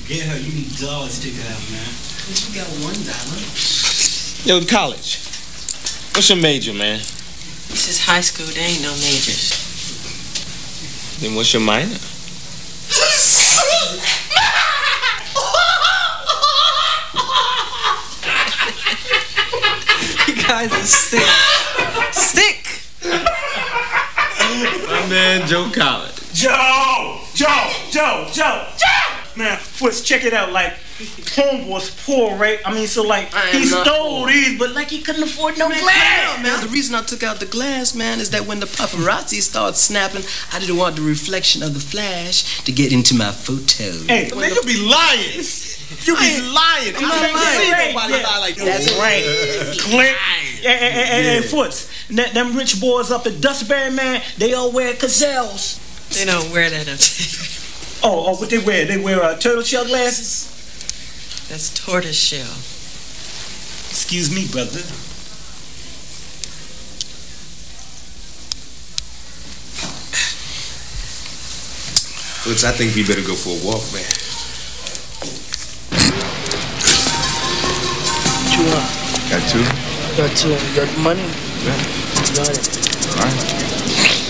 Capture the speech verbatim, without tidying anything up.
Get her. You need dollars to get out, man. You got one dollar. Yo, college. What's your major, man? This is high school. There ain't no majors. Then what's your minor? You guys are sick. Sick. My man, Joe College. Joe! Joe! Joe! Joe! Joe! Man, Foots, check it out. Like, homeboy's poor, right? I mean, so like, I he am not stole poor. these, but like he couldn't afford no Man, glass. man, the reason I took out the glass, man, is that when the paparazzi started snapping, I didn't want the reflection of the flash to get into my photo. Hey, Man, you be lying. You be lying. I'm not I ain't lying. seen Right, nobody yeah. lie like that. That's right. Clint. Hey, hey, hey, hey, hey, Foots. Them, them rich boys up at Dustberry, man, they all wear gazelles. They don't wear that up there. Oh, oh, what they wear? They wear uh, turtle shell glasses? That's tortoise shell. Excuse me, brother. Foots, I think we better go for a walk, man. What you want? Got two? Got two. You got the money? Yeah. Got it. All right.